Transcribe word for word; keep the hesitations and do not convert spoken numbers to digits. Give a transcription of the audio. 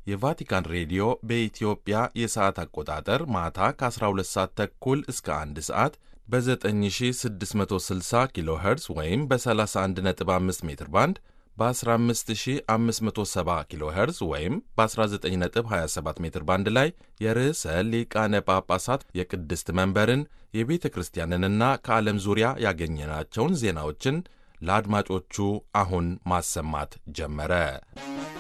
የቫቲካን ሬዲዮ በኢትዮጵያ የሰዓት አቆጣጠር ማታ ከ12 ሰዓት ተኩል እስከ አንድ ሰዓት በ9660 ኪሎ ሄርዝ ወይም በ31.5 ሜትር ባንድ በ15570 ኪሎ ሄርዝ ወይም በ19.27 ሜትር ባንድ ላይ የርዕሰ ሊቃነ ጳጳሳት የቅድስት መንበርን የቤተ ክርስቲያንንና ከዓለም ዙሪያ ያገኘናቸውን ዜናዎችን ለአድማጮቹ አሁን ማሰማት ጀመረ።